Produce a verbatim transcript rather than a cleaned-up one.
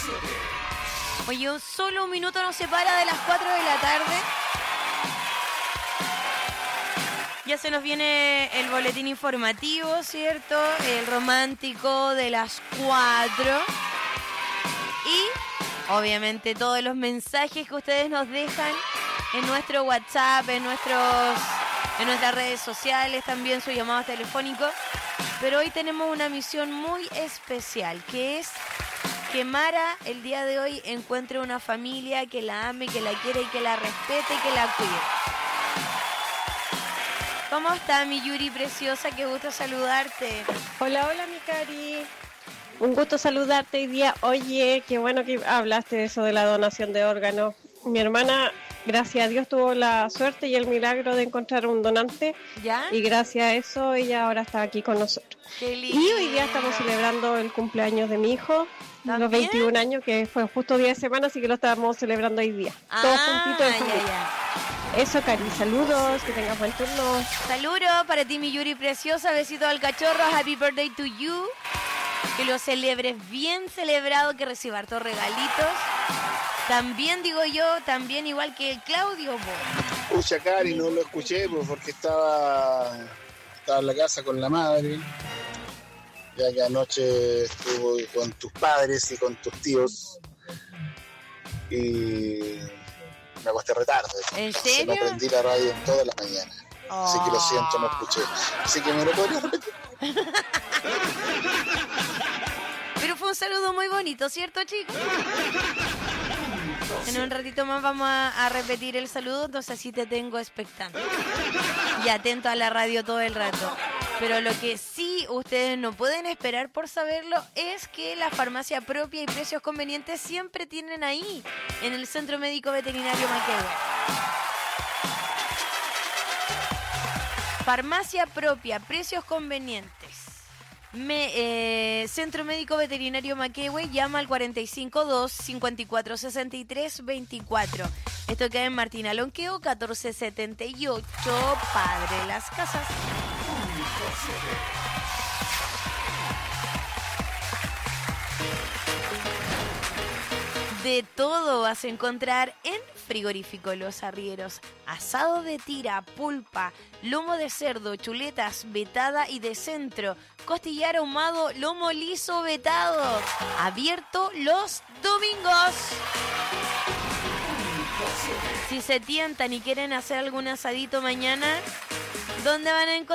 Oye, un solo un minuto nos separa de las cuatro de la tarde. Ya se nos viene el boletín informativo, ¿cierto? El romántico de las cuatro. Y, obviamente, todos los mensajes que ustedes nos dejan en nuestro WhatsApp, en, nuestros, en nuestras redes sociales, también sus llamados telefónicos. Pero hoy tenemos una misión muy especial, que es que Mara el día de hoy encuentre una familia que la ame, que la quiera y que la respete y que la cuide. ¿Cómo está mi Yuri preciosa? Qué gusto saludarte. Hola, hola mi Cari. Un gusto saludarte hoy día. Oye, qué bueno que hablaste de eso de la donación de órganos. Mi hermana, gracias a Dios, tuvo la suerte y el milagro de encontrar un donante. ¿Ya? Y gracias a eso ella ahora está aquí con nosotros. Qué lindo. Y hoy día estamos celebrando el cumpleaños de mi hijo. ¿También? Los veintiún años, que fue justo diez semanas, así que lo estábamos celebrando hoy día. Ah, Todos juntitos. ya, ya. Eso, Cari, saludos, que tengas buen turno. Saludos para ti, mi Yuri preciosa. Besito al cachorro. Happy birthday to you. Que lo celebres bien celebrado, que reciba hartos regalitos. También digo yo, también igual que el Claudio. Pucha, Cari, no lo escuché pues, porque estaba, estaba en la casa con la madre. Ya que anoche estuvo con tus padres y con tus tíos. Y me acosté retarde. ¿En serio? No prendí la radio en toda la mañana. Oh. Así que lo siento, no escuché. Así que me lo podrías repetir. Pero fue un saludo muy bonito, ¿cierto, chicos? En un ratito más vamos a, a repetir el saludo, entonces así te tengo expectante. Y atento a la radio todo el rato. Pero lo que sí ustedes no pueden esperar por saberlo es que la farmacia propia y precios convenientes siempre tienen ahí, en el Centro Médico Veterinario Maquehue. Farmacia propia, precios convenientes. Me, eh, Centro Médico Veterinario Maquehue, llama al cuarenta y cinco dos, cincuenta y cuatro sesenta y tres veinticuatro. Esto queda en Martín Alonqueo, catorce setenta y ocho, Padre Las Casas. De todo vas a encontrar en Frigorífico Los Arrieros. Asado de tira, pulpa, lomo de cerdo, chuletas, vetada y de centro, costillar ahumado, lomo liso vetado. Abierto los domingos. Si se tientan y quieren hacer algún asadito mañana, ¿dónde van a encontrar?